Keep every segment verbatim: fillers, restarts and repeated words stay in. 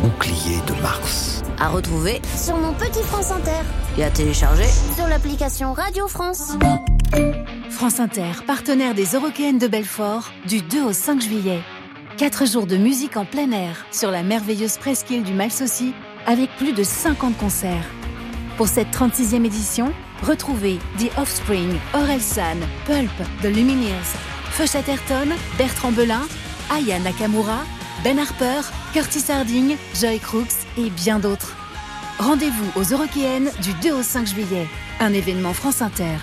bouclier de Mars. À retrouver sur mon petit France Inter et à télécharger sur l'application Radio France. France Inter, partenaire des Eurockéennes de Belfort, du deux au cinq juillet. Quatre jours de musique en plein air sur la merveilleuse presqu'île du Malsaucy, avec plus de cinquante concerts. Pour cette trente-sixième édition, retrouvez The Offspring, Orelsan, Pulp, The Lumineers, Feu Chatterton, Bertrand Belin, Aya Nakamura, Ben Harper, Curtis Harding, Joy Crooks et bien d'autres. Rendez-vous aux Eurockéennes du deux au cinq juillet. Un événement France Inter.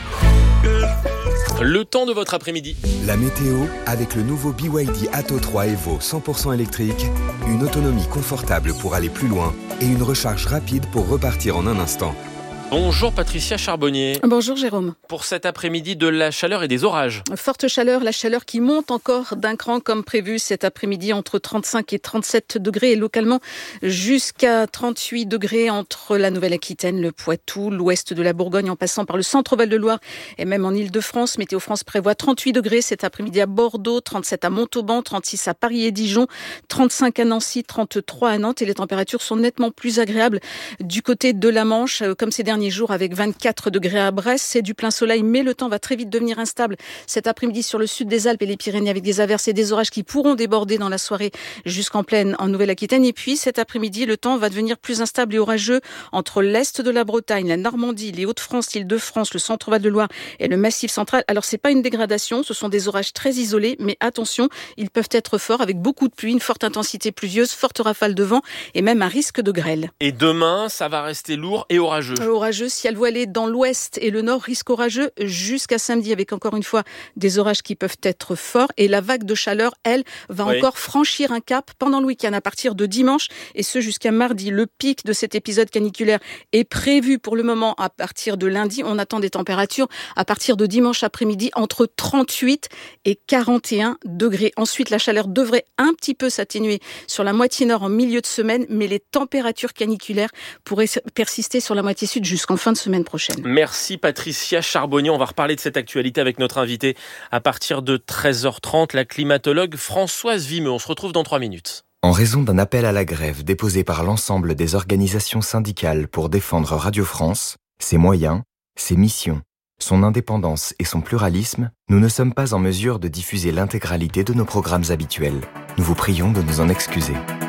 Le temps de votre après-midi. La météo avec le nouveau B Y D Atto trois Evo cent pour cent électrique, une autonomie confortable pour aller plus loin et une recharge rapide pour repartir en un instant. Bonjour Patricia Charbonnier. Bonjour Jérôme. Pour cet après-midi, de la chaleur et des orages. Forte chaleur, la chaleur qui monte encore d'un cran comme prévu cet après-midi entre trente-cinq et trente-sept degrés et localement jusqu'à trente-huit degrés entre la Nouvelle-Aquitaine, le Poitou, l'ouest de la Bourgogne en passant par le centre Val-de-Loire et même en Île-de-France. Météo France prévoit trente-huit degrés cet après-midi à Bordeaux, trente-sept à Montauban, trente-six à Paris et Dijon, trente-cinq à Nancy, trente-trois à Nantes et les températures sont nettement plus agréables du côté de la Manche comme ces derniers jours avec vingt-quatre degrés à Brest. C'est du plein soleil, mais le temps va très vite devenir instable cet après-midi sur le sud des Alpes et les Pyrénées avec des averses et des orages qui pourront déborder dans la soirée jusqu'en plaine en Nouvelle-Aquitaine. Et puis cet après-midi, le temps va devenir plus instable et orageux entre l'est de la Bretagne, la Normandie, les Hauts-de-France, l'Île-de-France, le centre Val-de-Loire et le Massif central. Alors c'est pas une dégradation, ce sont des orages très isolés, mais attention, ils peuvent être forts avec beaucoup de pluie, une forte intensité pluvieuse, forte rafale de vent et même un risque de grêle. Et demain, ça va rester lourd et orageux. Orageux, ciel voilé dans l'ouest et le nord, risque orageux jusqu'à samedi avec encore une fois des orages qui peuvent être forts et la vague de chaleur, elle, va oui. encore franchir un cap pendant le week-end à partir de dimanche et ce jusqu'à mardi. Le pic de cet épisode caniculaire est prévu pour le moment à partir de lundi. On attend des températures à partir de dimanche après-midi entre trente-huit et quarante et un degrés. Ensuite, la chaleur devrait un petit peu s'atténuer sur la moitié nord en milieu de semaine, mais les températures caniculaires pourraient persister sur la moitié sud jusqu'en fin de semaine prochaine. Merci Patricia Charbonnier. On va reparler de cette actualité avec notre invitée à partir de treize heures trente, la climatologue Françoise Vimeux. On se retrouve dans trois minutes. En raison d'un appel à la grève déposé par l'ensemble des organisations syndicales pour défendre Radio France, ses moyens, ses missions, son indépendance et son pluralisme, nous ne sommes pas en mesure de diffuser l'intégralité de nos programmes habituels. Nous vous prions de nous en excuser.